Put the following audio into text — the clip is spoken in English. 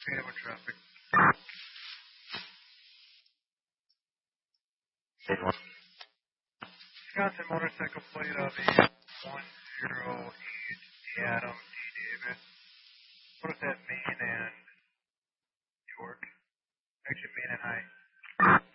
Camera traffic. Wisconsin motorcycle plate of a 108 Adam D. Davis. What is that, Maine and York? Actually, Maine and High.